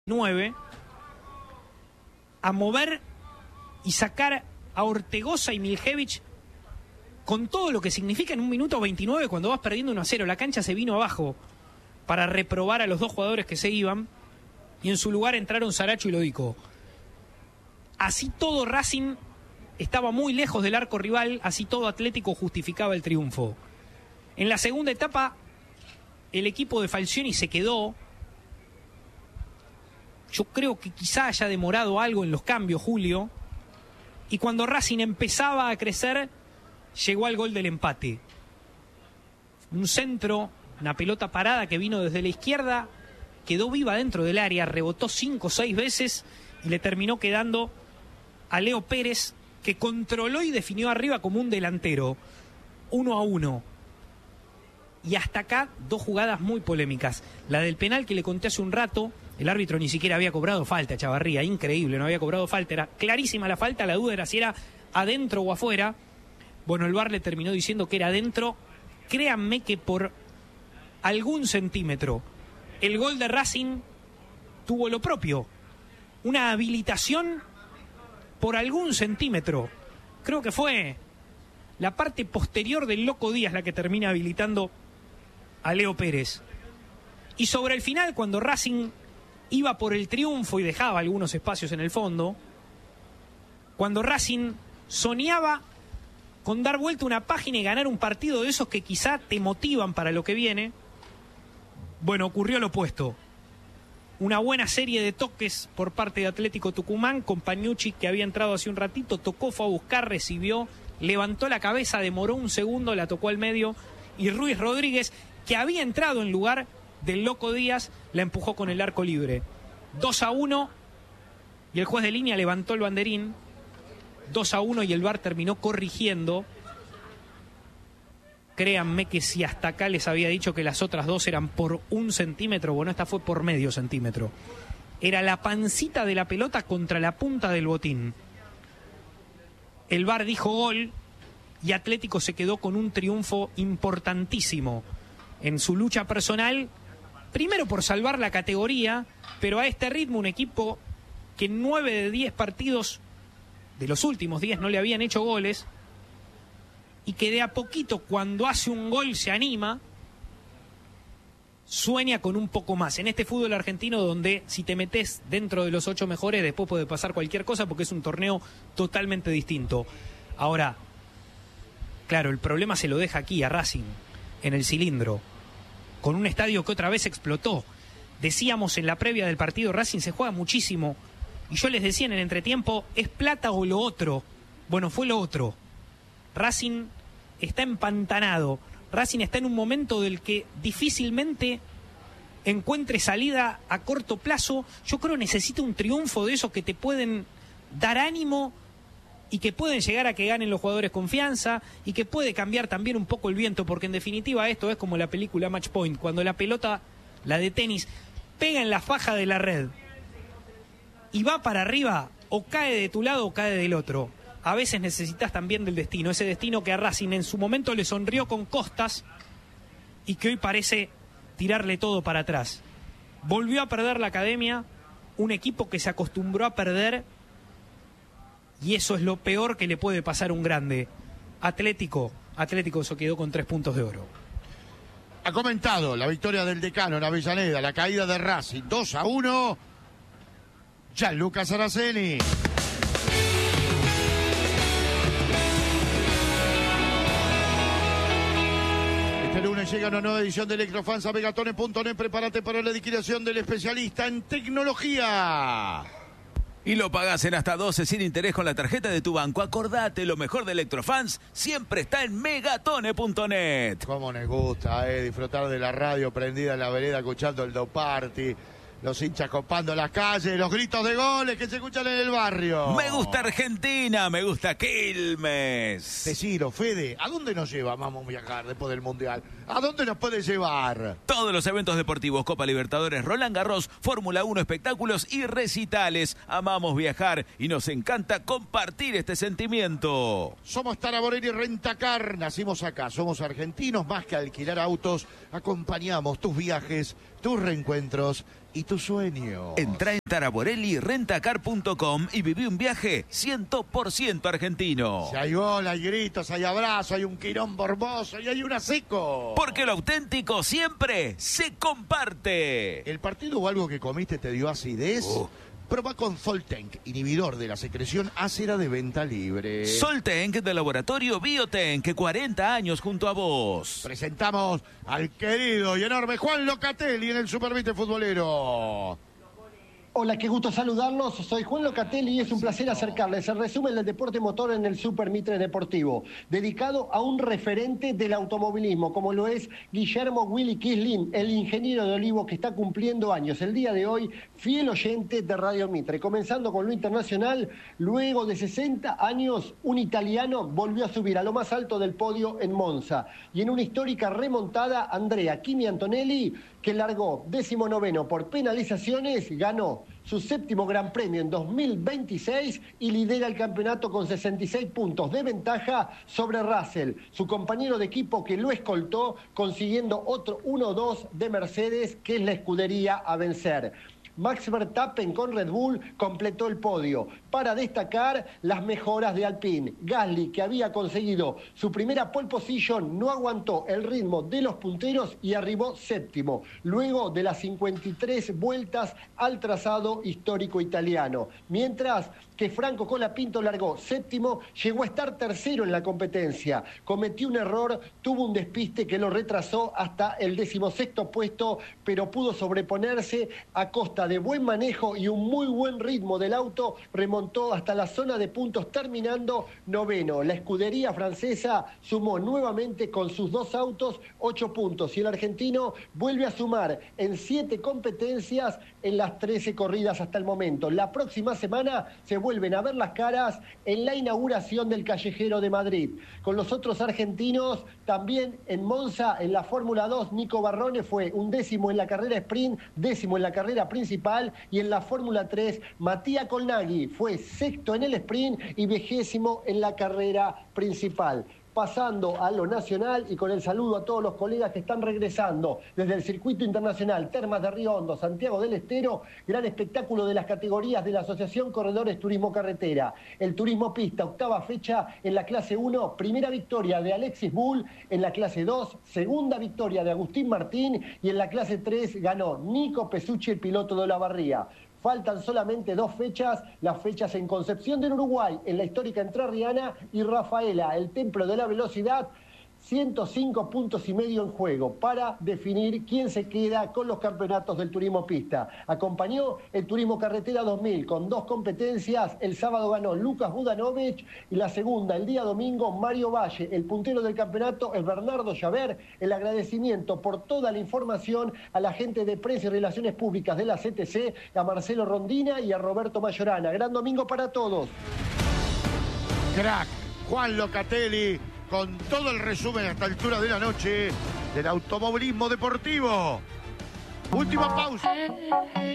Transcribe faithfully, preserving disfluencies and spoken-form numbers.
nueve a mover y sacar a Ortegoza y Miljevich con todo lo que significa en un minuto veintinueve cuando vas perdiendo uno a cero. La cancha se vino abajo para reprobar a los dos jugadores que se iban y en su lugar entraron Saracho y Lodico. Así todo Racing estaba muy lejos del arco rival, así todo Atlético justificaba el triunfo. En la segunda etapa el equipo de Falcioni se quedó. Yo creo que quizá haya demorado algo en los cambios, Julio. Y cuando Racing empezaba a crecer, llegó al gol del empate. Un centro, una pelota parada que vino desde la izquierda, quedó viva dentro del área, rebotó cinco o seis veces y le terminó quedando a Leo Pérez, que controló y definió arriba como un delantero. Uno a uno. Y hasta acá, dos jugadas muy polémicas. La del penal que le conté hace un rato. El árbitro ni siquiera había cobrado falta, Chavarría, increíble, no había cobrado falta, era clarísima la falta, la duda era si era adentro o afuera. Bueno, el V A R le terminó diciendo que era adentro. Créanme que por algún centímetro el gol de Racing tuvo lo propio, una habilitación por algún centímetro. Creo que fue la parte posterior del Loco Díaz la que termina habilitando a Leo Pérez. Y sobre el final, cuando Racing iba por el triunfo y dejaba algunos espacios en el fondo, cuando Racing soñaba con dar vuelta una página y ganar un partido de esos que quizá te motivan para lo que viene, bueno, ocurrió lo opuesto. Una buena serie de toques por parte de Atlético Tucumán, con Pañucci, que había entrado hace un ratito, tocó, fue a buscar, recibió, levantó la cabeza, demoró un segundo, la tocó al medio, y Ruiz Rodríguez, que había entrado en lugar del Loco Díaz, la empujó con el arco libre. dos a uno y el juez de línea levantó el banderín. dos a uno y el V A R terminó corrigiendo. Créanme que si hasta acá les había dicho que las otras dos eran por un centímetro, bueno, esta fue por medio centímetro. Era la pancita de la pelota contra la punta del botín. El V A R dijo gol y Atlético se quedó con un triunfo importantísimo en su lucha personal. Primero por salvar la categoría, pero a este ritmo un equipo que en nueve de diez partidos de los últimos diez no le habían hecho goles y que de a poquito cuando hace un gol se anima, sueña con un poco más. En este fútbol argentino donde si te metes dentro de los ocho mejores después puede pasar cualquier cosa porque es un torneo totalmente distinto. Ahora, claro, el problema se lo deja aquí a Racing, en el cilindro, con un estadio que otra vez explotó. Decíamos en la previa del partido, Racing se juega muchísimo, y yo les decía en el entretiempo, ¿es plata o lo otro? Bueno, fue lo otro. Racing está empantanado, Racing está en un momento del que difícilmente encuentre salida a corto plazo. Yo creo que necesita un triunfo de esos que te pueden dar ánimo y que pueden llegar a que ganen los jugadores confianza y que puede cambiar también un poco el viento, porque en definitiva esto es como la película Match Point, cuando la pelota, la de tenis, pega en la faja de la red y va para arriba, o cae de tu lado o cae del otro. A veces necesitas también del destino, ese destino que a Racing en su momento le sonrió con Costas y que hoy parece tirarle todo para atrás. Volvió a perder la academia, un equipo que se acostumbró a perder. Y eso es lo peor que le puede pasar a un grande. Atlético, Atlético se quedó con tres puntos de oro. Ha comentado la victoria del Decano en Avellaneda, la caída de Racing, dos a uno. Gianluca Saraceni. Este lunes llega una nueva edición de Electrofans a megatone punto net. Prepárate para la liquidación del especialista en tecnología. Y lo pagás en hasta doce sin interés con la tarjeta de tu banco. Acordate, lo mejor de Electrofans siempre está en megatone punto net. Cómo nos gusta eh, disfrutar de la radio prendida en la vereda, escuchando el Do Party, los hinchas copando las calles, los gritos de goles que se escuchan en el barrio. Me gusta Argentina, me gusta Quilmes. Decilo, Fede, ¿a dónde nos lleva? Vamos a viajar después del Mundial. ¿A dónde nos puede llevar? Todos los eventos deportivos, Copa Libertadores, Roland Garros, Fórmula uno, espectáculos y recitales. Amamos viajar y nos encanta compartir este sentimiento. Somos Taraborelli Rentacar, nacimos acá, somos argentinos, más que alquilar autos, acompañamos tus viajes, tus reencuentros y tu sueño. Entrá en Taraborelli Rentacar punto com y viví un viaje cien por ciento argentino. Si hay gol, hay gritos, hay abrazos, hay un quilombo hermoso y hay una seco. Porque lo auténtico siempre se comparte. ¿El partido o algo que comiste te dio acidez? Oh. Proba con Soltenk, inhibidor de la secreción ácida de venta libre. Soltenk del laboratorio Biotenk, cuarenta años junto a vos. Presentamos al querido y enorme Juan Locatelli en el Supervite Futbolero. Hola, qué gusto saludarlos. Soy Juan Locatelli y es un placer acercarles el resumen del deporte motor en el Super Mitre Deportivo, dedicado a un referente del automovilismo, como lo es Guillermo Willy Kisling, el ingeniero de Olivo que está cumpliendo años. El día de hoy, fiel oyente de Radio Mitre. Comenzando con lo internacional, luego de sesenta años, un italiano volvió a subir a lo más alto del podio en Monza. Y en una histórica remontada, Andrea Kimi Antonelli, que largó décimo noveno por penalizaciones, ganó su séptimo Gran Premio en dos mil veintiséis y lidera el campeonato con sesenta y seis puntos de ventaja sobre Russell, su compañero de equipo que lo escoltó, consiguiendo otro uno dos de Mercedes, que es la escudería a vencer. Max Verstappen con Red Bull completó el podio. Para destacar las mejoras de Alpine. Gasly, que había conseguido su primera pole position, no aguantó el ritmo de los punteros y arribó séptimo, luego de las cincuenta y tres vueltas al trazado histórico italiano. Mientras que Franco Colapinto largó séptimo, llegó a estar tercero en la competencia. Cometió un error, tuvo un despiste que lo retrasó hasta el decimosexto puesto, pero pudo sobreponerse a costa de buen manejo y un muy buen ritmo del auto. Remontó hasta la zona de puntos, terminando noveno. La escudería francesa sumó nuevamente con sus dos autos ocho puntos y el argentino vuelve a sumar en siete competencias en las trece corridas hasta el momento. La próxima semana se vuelven a ver las caras en la inauguración del Callejero de Madrid. Con los otros argentinos, también en Monza, en la Fórmula dos, Nico Barrone fue un décimo en la carrera sprint, décimo en la carrera principal, y en la Fórmula tres, Matías Colnaghi fue sexto en el sprint y vigésimo en la carrera principal. Pasando a lo nacional y con el saludo a todos los colegas que están regresando desde el circuito internacional, Termas de Río Hondo, Santiago del Estero, gran espectáculo de las categorías de la Asociación Corredores Turismo Carretera. El Turismo Pista, octava fecha en la clase uno, primera victoria de Alexis Bull, en la clase dos, segunda victoria de Agustín Martín, y en la clase tres ganó Nico Pesucci, el piloto de Olavarría. Faltan solamente dos fechas, las fechas en Concepción del Uruguay, en la histórica entrerriana, y Rafaela, el Templo de la Velocidad, ciento cinco puntos y medio en juego para definir quién se queda con los campeonatos del turismo pista. Acompañó el Turismo Carretera dos mil con dos competencias. El sábado ganó Lucas Budanovic y la segunda, el día domingo, Mario Valle. El puntero del campeonato es Bernardo Llaver. El agradecimiento por toda la información a la gente de Prensa y Relaciones Públicas de la C T C, a Marcelo Rondina y a Roberto Mayorana. Gran domingo para todos. Crack, Juan Locatelli, con todo el resumen a esta altura de la noche del automovilismo deportivo. Última pausa.